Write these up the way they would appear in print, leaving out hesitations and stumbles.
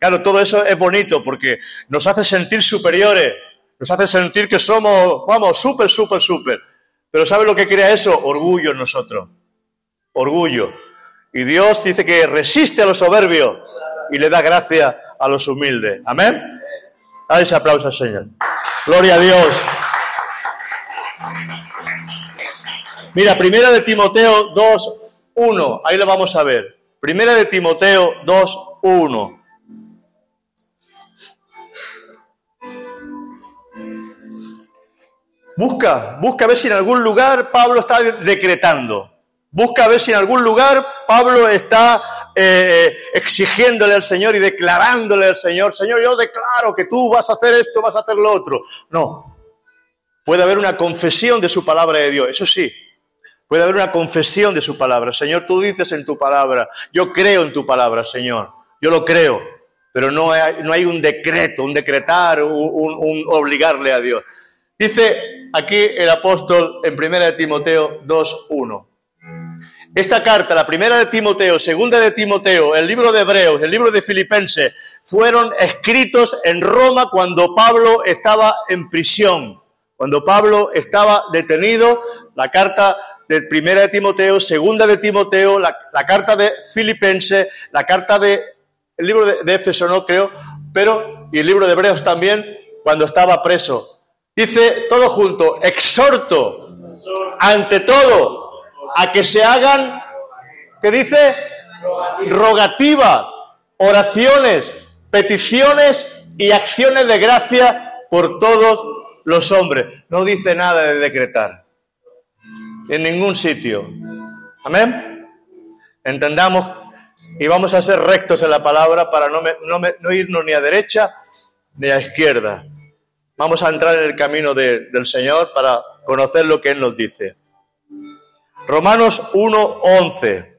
Claro, todo eso es bonito porque nos hace sentir superiores, nos hace sentir que somos, vamos, súper. Pero ¿sabe lo que crea eso? Orgullo en nosotros. Orgullo. Y Dios dice que resiste a los soberbios y le da gracia a los humildes. Amén. Dale ese aplauso al Señor. Gloria a Dios. Mira, Primera de Timoteo 2:1. Ahí lo vamos a ver. Primera de Timoteo 2:1. Busca a ver si en algún lugar Pablo está decretando. Busca a ver si en algún lugar Pablo está exigiéndole al Señor y declarándole al Señor, Señor, yo declaro que tú vas a hacer esto, vas a hacer lo otro. No. Puede haber una confesión de su palabra de Dios, eso sí. Puede haber una confesión de su palabra. Señor, tú dices en tu palabra, yo creo en tu palabra, Señor. Yo lo creo, pero no hay un decreto, un decretar, un obligarle a Dios. Dice aquí el apóstol en 1 de Timoteo 2:1. Esta carta, la 1 de Timoteo, 2 de Timoteo, el libro de Hebreos, el libro de Filipenses, fueron escritos en Roma cuando Pablo estaba en prisión. Cuando Pablo estaba detenido, la carta de 1 de Timoteo, 2 de Timoteo, la carta de Filipenses, la carta el libro de Éfeso, no creo, y el libro de Hebreos también, cuando estaba preso. Dice todo junto, exhorto ante todo a que se hagan, ¿qué dice? Rogativas, oraciones, peticiones y acciones de gracia por todos los hombres. No dice nada de decretar. En ningún sitio. Amén. Entendamos y vamos a ser rectos en la palabra para no irnos ni a derecha ni a izquierda. Vamos a entrar en el camino del Señor para conocer lo que Él nos dice. Romanos 1:11.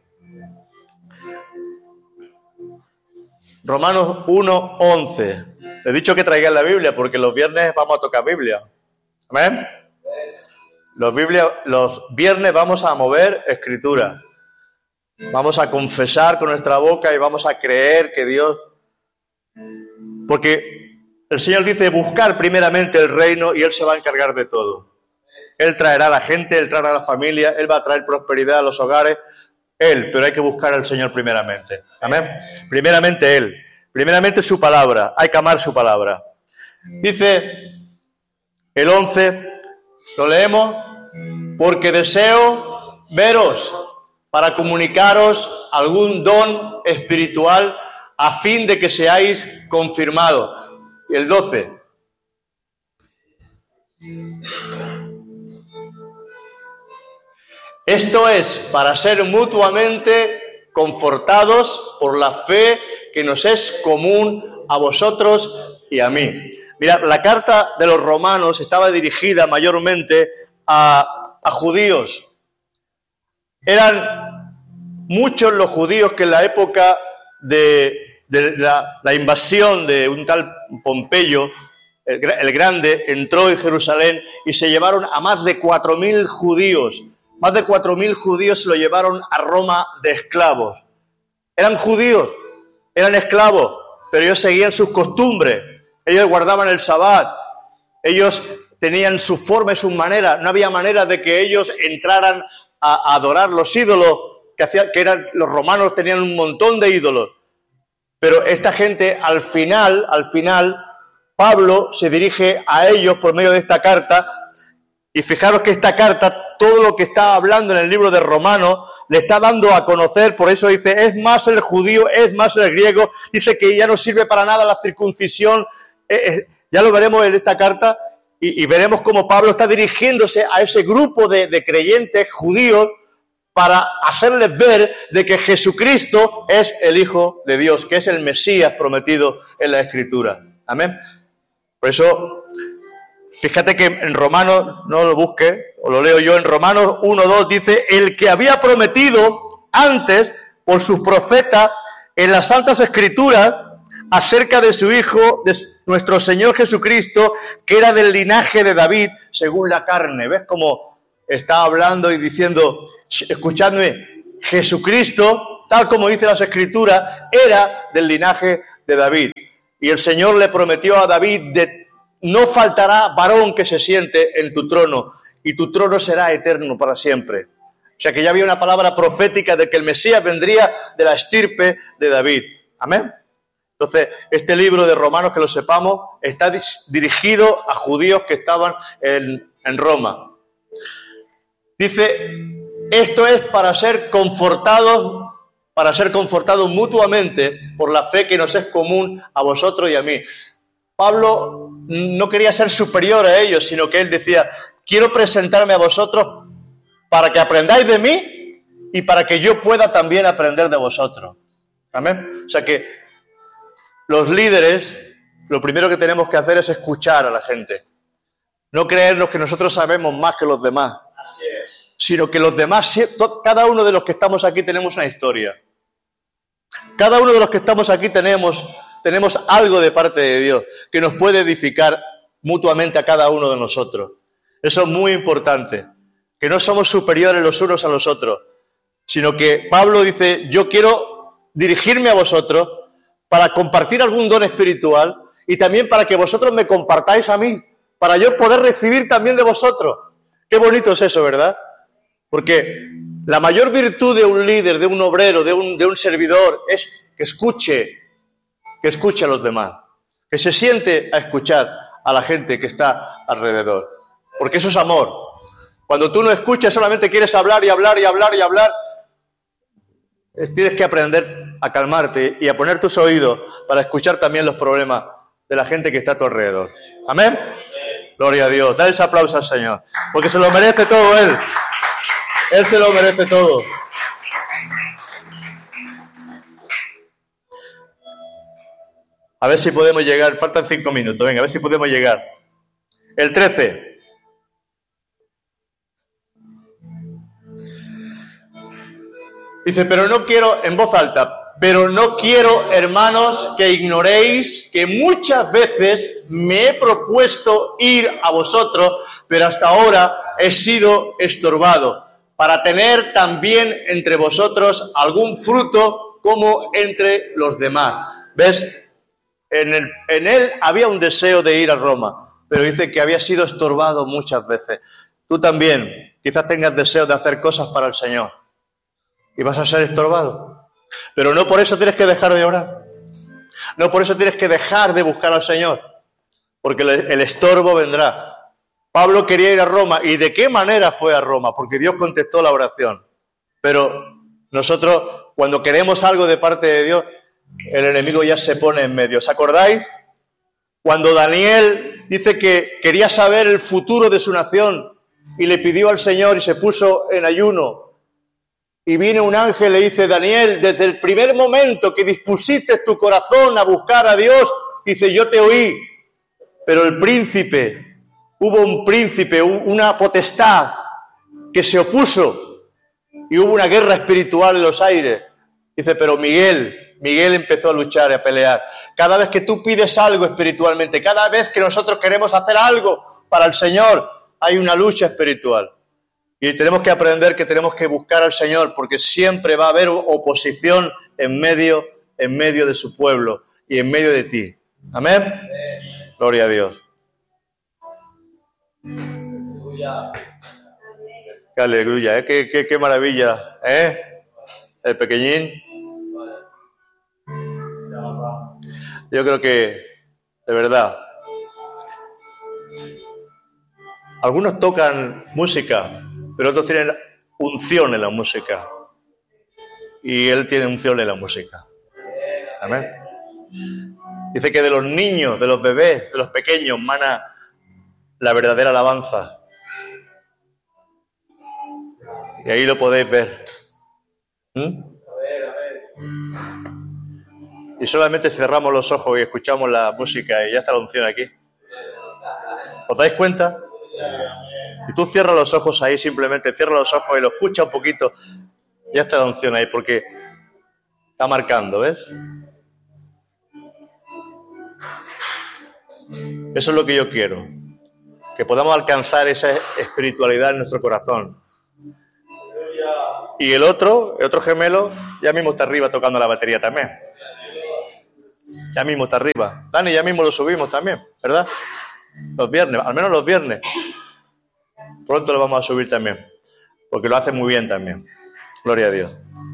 Romanos 1:11. He dicho que traigan la Biblia porque los viernes vamos a tocar Biblia. ¿Amén? Los viernes vamos a mover Escritura. Vamos a confesar con nuestra boca y vamos a creer que Dios... Porque el Señor dice buscar primeramente el reino y Él se va a encargar de todo. Él traerá a la gente, Él traerá a la familia, Él va a traer prosperidad a los hogares, pero hay que buscar al Señor primeramente. Amén. Primeramente Él, primeramente su palabra, hay que amar su palabra. Dice el 11, lo leemos, porque deseo veros para comunicaros algún don espiritual a fin de que seáis confirmados. Y el 12. Esto es para ser mutuamente confortados por la fe que nos es común a vosotros y a mí. Mira, la carta de los romanos estaba dirigida mayormente a judíos. Eran muchos los judíos que en la época de la invasión de un tal Pompeyo, el Grande, entró en Jerusalén y se llevaron a más de 4.000 judíos. Más de 4.000 judíos se lo llevaron a Roma de esclavos. Eran judíos, eran esclavos, pero ellos seguían sus costumbres. Ellos guardaban el Sabbat. Ellos tenían su forma y sus maneras. No había manera de que ellos entraran a adorar los ídolos que eran los romanos. Tenían un montón de ídolos. Pero esta gente, al final, Pablo se dirige a ellos por medio de esta carta. Y fijaros que esta carta, todo lo que está hablando en el libro de Romanos, le está dando a conocer, por eso dice, es más el judío, es más el griego, dice que ya no sirve para nada la circuncisión, ya lo veremos en esta carta, y veremos cómo Pablo está dirigiéndose a ese grupo de creyentes judíos para hacerles ver de que Jesucristo es el Hijo de Dios, que es el Mesías prometido en la Escritura. Amén. Por eso... Fíjate que en Romanos, no lo busque, o lo leo yo, en Romanos 1:2 dice, el que había prometido antes por sus profetas en las Santas Escrituras acerca de su Hijo, de nuestro Señor Jesucristo, que era del linaje de David según la carne. ¿Ves cómo está hablando y diciendo, escuchadme, Jesucristo, tal como dice las Escrituras, era del linaje de David? Y el Señor le prometió a David no faltará varón que se siente en tu trono, y tu trono será eterno para siempre. O sea que ya había una palabra profética de que el Mesías vendría de la estirpe de David. Amén. Entonces, este libro de Romanos, que lo sepamos, está dirigido a judíos que estaban en Roma. Dice, esto es para ser confortados mutuamente por la fe que nos es común a vosotros y a mí. Pablo no quería ser superior a ellos, sino que él decía, quiero presentarme a vosotros para que aprendáis de mí y para que yo pueda también aprender de vosotros. Amén. O sea que los líderes, lo primero que tenemos que hacer es escuchar a la gente. No creernos que nosotros sabemos más que los demás. Así es. Sino que los demás, cada uno de los que estamos aquí tenemos una historia. Cada uno de los que estamos aquí tenemos algo de parte de Dios que nos puede edificar mutuamente a cada uno de nosotros. Eso es muy importante, que no somos superiores los unos a los otros, sino que Pablo dice, yo quiero dirigirme a vosotros para compartir algún don espiritual y también para que vosotros me compartáis a mí, para yo poder recibir también de vosotros. Qué bonito es eso, ¿verdad? Porque la mayor virtud de un líder, de un obrero, de un servidor, es que escuche a los demás, que se siente a escuchar a la gente que está alrededor. Porque eso es amor. Cuando tú no escuchas, solamente quieres hablar y hablar y hablar y hablar, tienes que aprender a calmarte y a poner tus oídos para escuchar también los problemas de la gente que está a tu alrededor. ¿Amén? Gloria a Dios. Dale ese aplauso al Señor, porque se lo merece todo Él. Él se lo merece todo. A ver si podemos llegar. Faltan 5 minutos. Venga, a ver si podemos llegar. El 13. Dice, pero no quiero, en voz alta, pero no quiero, hermanos, que ignoréis que muchas veces me he propuesto ir a vosotros, pero hasta ahora he sido estorbado, para tener también entre vosotros algún fruto como entre los demás. ¿Ves? En él había un deseo de ir a Roma, pero dice que había sido estorbado muchas veces. Tú también quizás tengas deseo de hacer cosas para el Señor y vas a ser estorbado. Pero no por eso tienes que dejar de orar. No por eso tienes que dejar de buscar al Señor, porque el estorbo vendrá. Pablo quería ir a Roma. ¿Y de qué manera fue a Roma? Porque Dios contestó la oración. Pero nosotros, cuando queremos algo de parte de Dios, el enemigo ya se pone en medio. ¿Os acordáis? Cuando Daniel dice que quería saber el futuro de su nación y le pidió al Señor y se puso en ayuno. Y viene un ángel y le dice, Daniel, desde el primer momento que dispusiste tu corazón a buscar a Dios, dice, yo te oí. Pero el príncipe, hubo un príncipe, una potestad que se opuso y hubo una guerra espiritual en los aires. Dice, pero Miguel empezó a luchar y a pelear. Cada vez que tú pides algo espiritualmente, cada vez que nosotros queremos hacer algo para el Señor, hay una lucha espiritual. Y tenemos que aprender que tenemos que buscar al Señor, porque siempre va a haber oposición en medio de su pueblo y en medio de ti. ¿Amén? Gloria a Dios. Qué aleluya, qué maravilla, el pequeñín. Yo creo que, de verdad, algunos tocan música, pero otros tienen unción en la música. Y él tiene unción en la música. Amén. Dice que de los niños, de los bebés, de los pequeños, mana la verdadera alabanza. Y ahí lo podéis ver. Y solamente cerramos los ojos y escuchamos la música y ya está la unción aquí. ¿Os dais cuenta? Y tú cierras los ojos ahí, simplemente cierra los ojos y lo escucha un poquito. Ya está la unción ahí porque está marcando, ¿ves? Eso es lo que yo quiero. Que podamos alcanzar esa espiritualidad en nuestro corazón. Y el otro gemelo, ya mismo está arriba tocando la batería también. Ya mismo está arriba. Dani, ya mismo lo subimos también, ¿verdad? Los viernes, al menos los viernes. Pronto lo vamos a subir también, porque lo hace muy bien también. Gloria a Dios.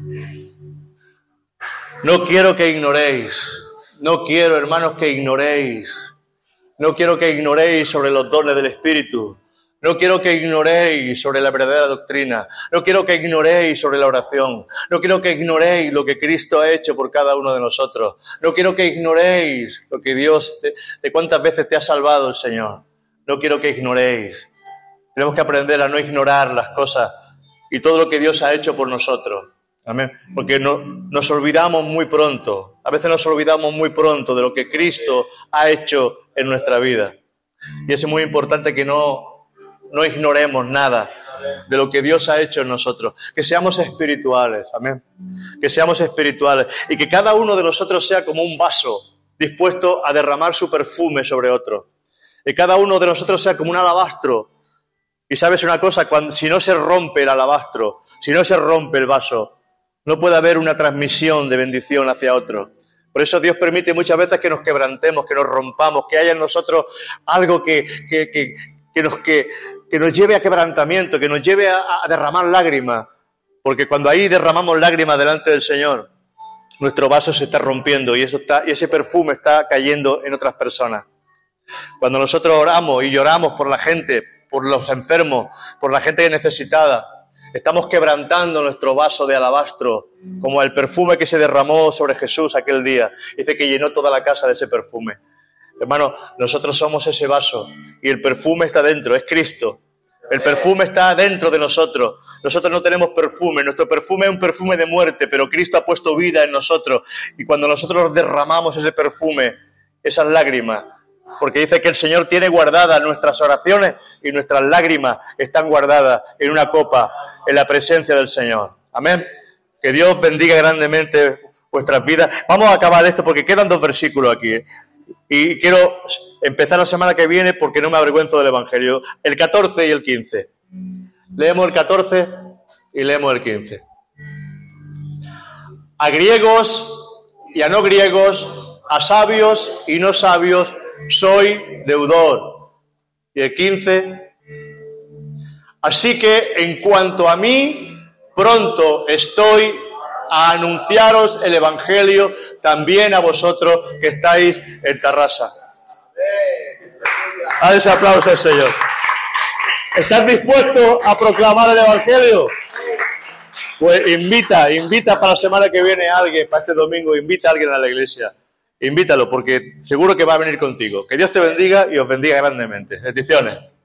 No quiero que ignoréis. No quiero, hermanos, que ignoréis. No quiero que ignoréis sobre los dones del Espíritu. No quiero que ignoréis sobre la verdadera doctrina. No quiero que ignoréis sobre la oración. No quiero que ignoréis lo que Cristo ha hecho por cada uno de nosotros. No quiero que ignoréis lo que Dios, de cuántas veces te ha salvado el Señor. No quiero que ignoréis. Tenemos que aprender a no ignorar las cosas y todo lo que Dios ha hecho por nosotros. Amén. Porque nos olvidamos muy pronto. A veces nos olvidamos muy pronto de lo que Cristo ha hecho en nuestra vida. Y es muy importante que no ignoremos nada de lo que Dios ha hecho en nosotros. Que seamos espirituales. Amén. Que seamos espirituales. Y que cada uno de nosotros sea como un vaso dispuesto a derramar su perfume sobre otro. Que cada uno de nosotros sea como un alabastro. Y sabes una cosa, si no se rompe el alabastro, si no se rompe el vaso, no puede haber una transmisión de bendición hacia otro. Por eso Dios permite muchas veces que nos quebrantemos, que nos rompamos, que haya en nosotros algo que nos lleve a quebrantamiento, que nos lleve a derramar lágrimas. Porque cuando ahí derramamos lágrimas delante del Señor, nuestro vaso se está rompiendo y ese perfume está cayendo en otras personas. Cuando nosotros oramos y lloramos por la gente, por los enfermos, por la gente necesitada, estamos quebrantando nuestro vaso de alabastro, como el perfume que se derramó sobre Jesús aquel día. Dice que llenó toda la casa de ese perfume. Hermano, nosotros somos ese vaso y el perfume está dentro, es Cristo. El perfume está dentro de nosotros. Nosotros no tenemos perfume, nuestro perfume es un perfume de muerte, pero Cristo ha puesto vida en nosotros. Y cuando nosotros derramamos ese perfume, esas lágrimas, porque dice que el Señor tiene guardadas nuestras oraciones y nuestras lágrimas están guardadas en una copa, en la presencia del Señor. Amén. Que Dios bendiga grandemente vuestras vidas. Vamos a acabar esto porque quedan 2 versículos aquí. Y quiero empezar la semana que viene porque no me avergüenzo del Evangelio. El 14 y el 15. Leemos el 14 y leemos el 15. A griegos y a no griegos, a sabios y no sabios, soy deudor. Y el 15. Así que en cuanto a mí, pronto estoy a anunciaros el Evangelio también a vosotros que estáis en Tarrasa. Haz ese aplauso al Señor. ¿Estás dispuesto a proclamar el Evangelio? Pues invita para la semana que viene a alguien, para este domingo, invita a alguien a la iglesia. Invítalo, porque seguro que va a venir contigo. Que Dios te bendiga y os bendiga grandemente. Bendiciones.